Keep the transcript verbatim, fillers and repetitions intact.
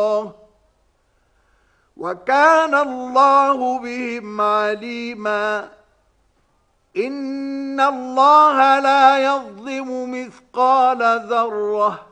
وكان الله بهم عليما إن الله لا يظلم مثقال ذرة